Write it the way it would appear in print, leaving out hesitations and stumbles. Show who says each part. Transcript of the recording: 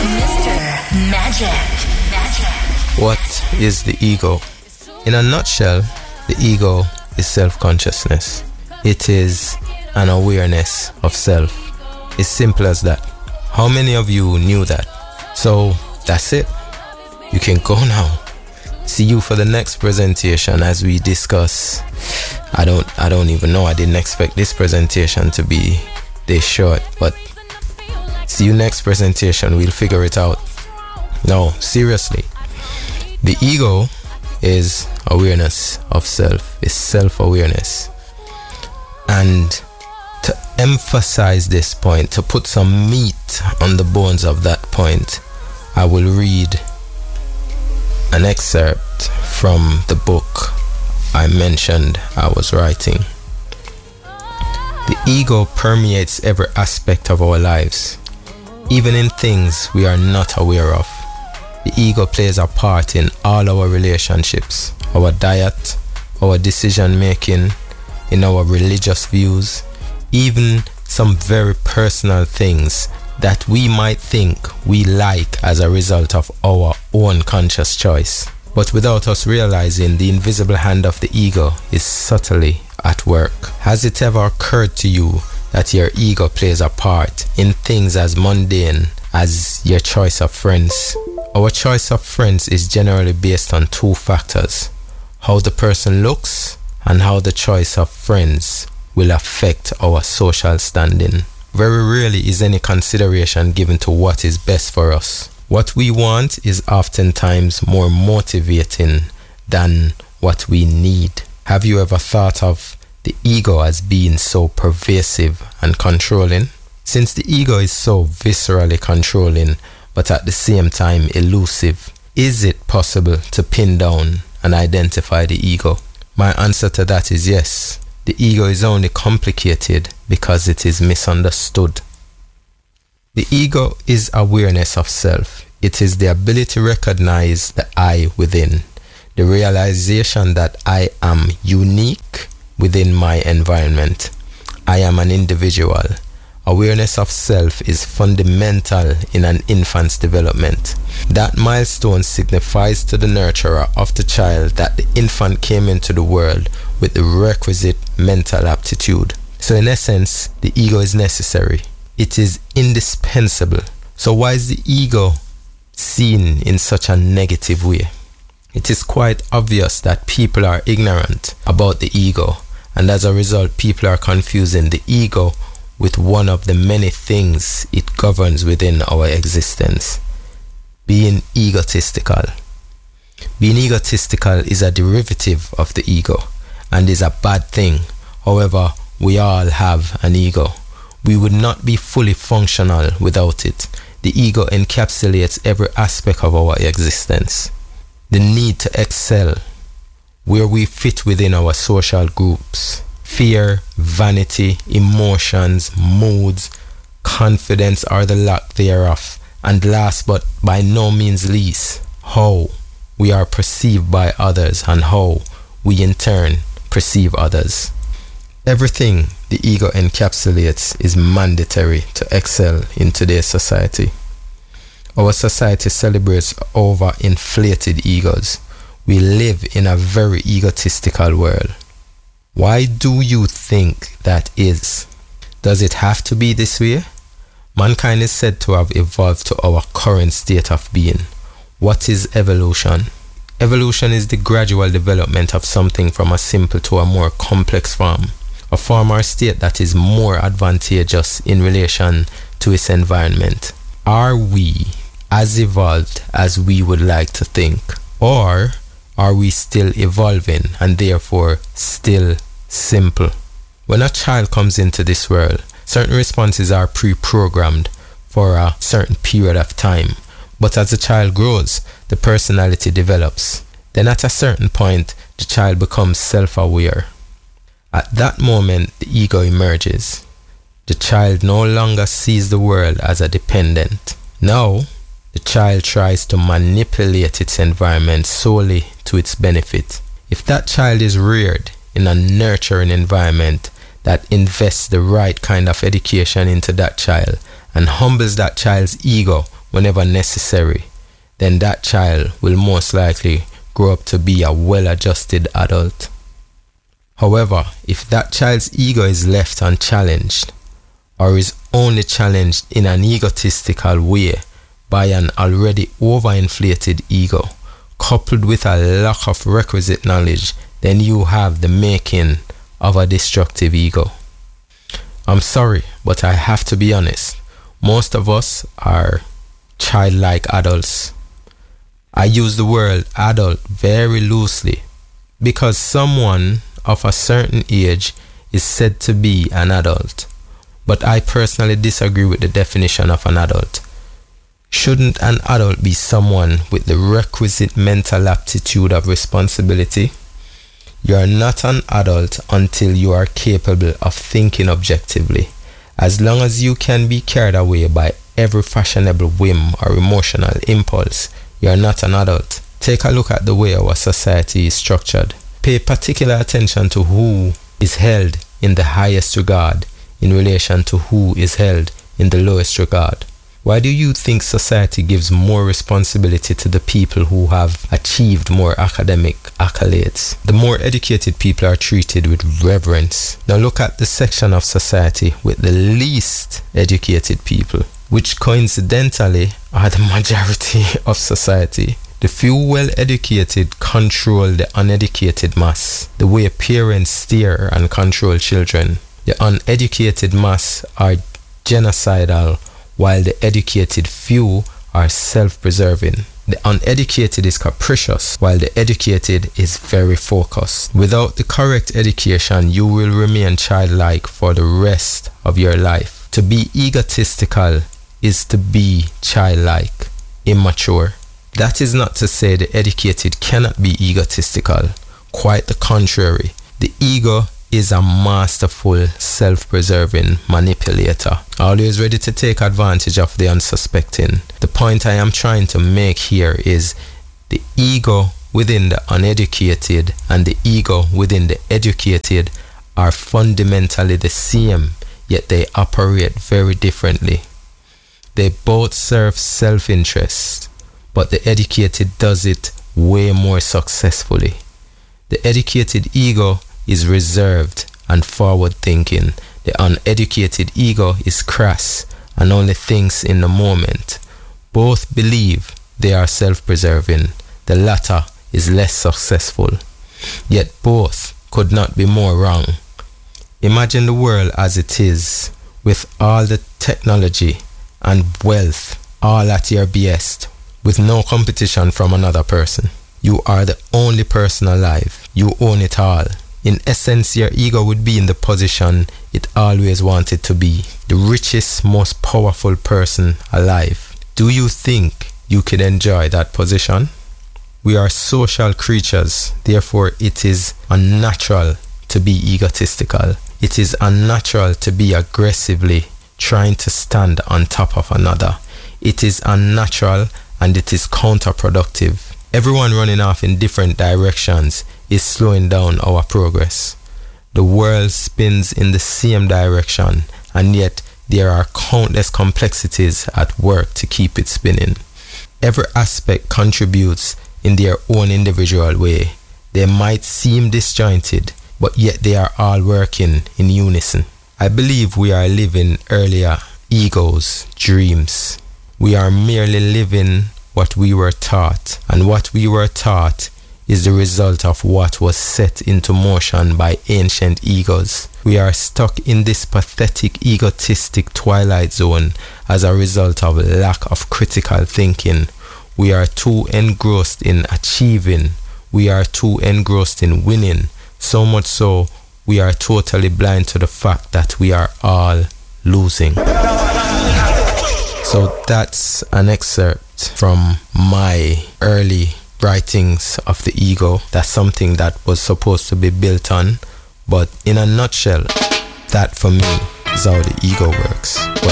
Speaker 1: Mr. Magic.
Speaker 2: What is the ego? In a nutshell, the ego is self-consciousness. It is an awareness of self. It's simple as that. How many of you knew that? So that's it. You can go now. See you for the next presentation as we discuss. I don't even know. I didn't expect this presentation to be this short, but see you next presentation. We'll figure it out. No, seriously. The ego is awareness of self. It's self-awareness. And to emphasize this point, to put some meat on the bones of that point, I will read an excerpt from the book I mentioned I was writing. The ego permeates every aspect of our lives, even in things we are not aware of. The ego plays a part in all our relationships, our diet, our decision making, in our religious views, even some very personal things that we might think we like as a result of our own conscious choice. But without us realizing, the invisible hand of the ego is subtly at work. Has it ever occurred to you that your ego plays a part in things as mundane as your choice of friends? Our choice of friends is generally based on two factors: how the person looks and how the choice of friends will affect our social standing. Very rarely is any consideration given to what is best for us. What we want is oftentimes more motivating than what we need. Have you ever thought of the ego as being so pervasive and controlling? Since the ego is so viscerally controlling, but at the same time elusive, is it possible to pin down and identify the ego? My answer to that is yes. The ego is only complicated because it is misunderstood. The ego is awareness of self. It is the ability to recognize the I within, the realization that I am unique within my environment. I am an individual. Awareness of self is fundamental in an infant's development. That milestone signifies to the nurturer of the child that the infant came into the world with the requisite mental aptitude. So in essence, the ego is necessary. It is indispensable. So why is the ego seen in such a negative way? It is quite obvious that people are ignorant about the ego, and as a result, people are confusing the ego with one of the many things it governs within our existence: being egotistical. Being egotistical is a derivative of the ego and is a bad thing. However, we all have an ego. We would not be fully functional without it. The ego encapsulates every aspect of our existence. The need to excel, where we fit within our social groups, fear, vanity, emotions, moods, confidence or the lack thereof, and last but by no means least, how we are perceived by others and how we in turn perceive others. Everything the ego encapsulates is mandatory to excel in today's society. Our society celebrates overinflated egos. We live in a very egotistical world. Why do you think that is? Does it have to be this way? Mankind is said to have evolved to our current state of being. What is evolution? Evolution is the gradual development of something from a simple to a more complex form, a form or state that is more advantageous in relation to its environment. Are we as evolved as we would like to think, or are we still evolving and therefore still simple? When a child comes into this world, certain responses are pre-programmed for a certain period of time. But as the child grows, the personality develops. Then at a certain point, the child becomes self-aware. At that moment, the ego emerges. The child no longer sees the world as a dependent. Now, the child tries to manipulate its environment solely to its benefit. If that child is reared in a nurturing environment that invests the right kind of education into that child and humbles that child's ego whenever necessary, then that child will most likely grow up to be a well-adjusted adult. However, if that child's ego is left unchallenged, or is only challenged in an egotistical way by an already overinflated ego, coupled with a lack of requisite knowledge, then you have the making of a destructive ego. I'm sorry, but I have to be honest. Most of us are childlike adults. I use the word adult very loosely because someone of a certain age is said to be an adult. But I personally disagree with the definition of an adult. Shouldn't an adult be someone with the requisite mental aptitude of responsibility? You are not an adult until you are capable of thinking objectively. As long as you can be carried away by every fashionable whim or emotional impulse, you are not an adult. Take a look at the way our society is structured. Pay particular attention to who is held in the highest regard in relation to who is held in the lowest regard. Why do you think society gives more responsibility to the people who have achieved more academic accolades? The more educated people are treated with reverence. Now look at the section of society with the least educated people, which coincidentally are the majority of society. The few well-educated control the uneducated mass, the way parents steer and control children. The uneducated mass are genocidal, while the educated few are self-preserving. The uneducated is capricious, while the educated is very focused. Without the correct education, you will remain childlike for the rest of your life. To be egotistical is to be childlike, immature. That is not to say the educated cannot be egotistical. Quite the contrary. The ego is a masterful, self-preserving manipulator, always ready to take advantage of the unsuspecting. The point I am trying to make here is the ego within the uneducated and the ego within the educated are fundamentally the same, yet they operate very differently. They both serve self-interest, but the educated does it way more successfully. The educated ego is reserved and forward-thinking. The uneducated ego is crass and only thinks in the moment. Both believe they are self-preserving. The latter is less successful. Yet both could not be more wrong. Imagine the world as it is, with all the technology and wealth all at your behest, with no competition from another person. You are the only person alive. You own it all. In essence, your ego would be in the position it always wanted to be, the richest, most powerful person alive. Do you think you could enjoy that position? We are social creatures, therefore it is unnatural to be egotistical. It is unnatural to be aggressively trying to stand on top of another. It is unnatural and it is counterproductive. Everyone running off in different directions is slowing down our progress. The world spins in the same direction, and yet there are countless complexities at work to keep it spinning. Every aspect contributes in their own individual way. They might seem disjointed, but yet they are all working in unison. I believe we are living earlier egos' dreams. We are merely living what we were taught, and what we were taught is the result of what was set into motion by ancient egos. We are stuck in this pathetic egotistic twilight zone as a result of lack of critical thinking. We are too engrossed in achieving. We are too engrossed in winning. So much so, we are totally blind to the fact that we are all losing. So that's an excerpt from my early writings of the ego. That's something that was supposed to be built on, but in a nutshell, that for me is how the ego works.